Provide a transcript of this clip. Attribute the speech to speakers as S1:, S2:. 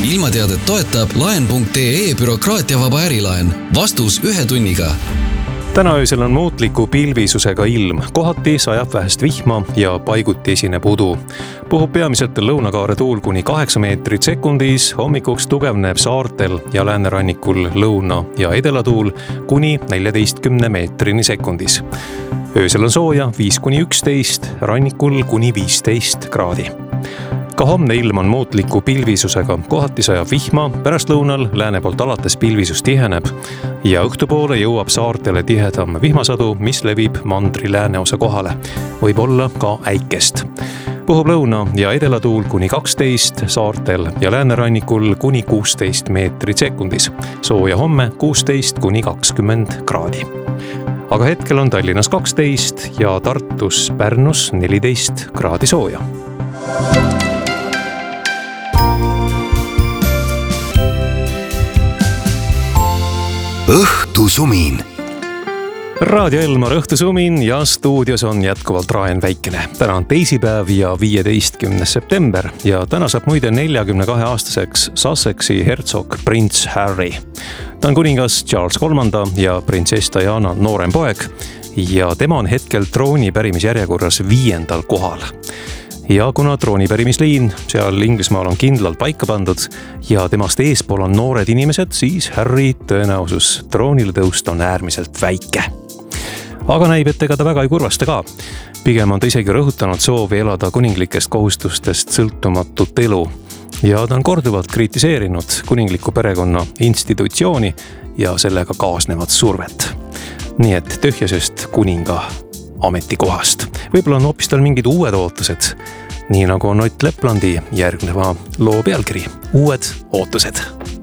S1: ilmateadet toetab laen.ee bürokraatiavaba ärilaen. Vastus 1 tunniga.
S2: Täna öösel on muutliku pilvisusega ilm. Kohati sajab vähest vihma ja paiguti esineb udu. Puhub peamiselt lõunakaare tuul kuni 8 meetrit sekundis. Hommikuks tugevneb saartel ja läänerannikul lõuna- ja edelatuul kuni 14 meetrini sekundis. Öösel on sooja 5-11, rannikul kuni 15 kraadi. Ka homne ilm on muutliku pilvisusega, kohati sajab vihma, pärastlõunal lääne poolt alates pilvisus tiheneb ja õhtupoole jõuab saartele tihedam vihmasadu, mis levib mandri lääneosa kohale. Võib olla ka äikest. Puhub lõuna- ja edelatuul kuni 12, saartel ja läänerannikul kuni 16 meetrit sekundis. Sooja homme 16-20 kraadi. Aga hetkel on Tallinnas 12 ja Tartus, Pärnus 14 kraadi sooja.
S3: Õhtusumin.
S2: Raadio Elmar õhtusumin ja stuudios on jätkuvalt Raen Väikene. Täna on teisipäev ja 15. september ja täna saab muide 42-aastaseks Sussexi hertsog prints Harry. Ta on kuningas Charles III ja printsess Diana noorem poeg ja tema on hetkel troonipärimisjärjekorras 5. kohal. Ja kuna troonipärimisliin seal Inglismaal on kindlalt paika pandud ja temast eespool on noored inimesed, siis Harry tõenäosus troonile tõusta on äärmiselt väike. Aga näib, et ega ta väga ei kurvasta ka. Pigem on ta isegi rõhutanud soovi elada kuninglikest kohustustest sõltumatut elu. Ja ta on korduvalt kritiseerinud kuningliku perekonna institutsiooni ja sellega kaasnevat survet. Nii et tühjasest kuninga ametikohast. Võib-olla on hoopis tal mingid uued ootused, nii nagu on Ott Leplandi järgneva loo pealkiri. Uued ootused.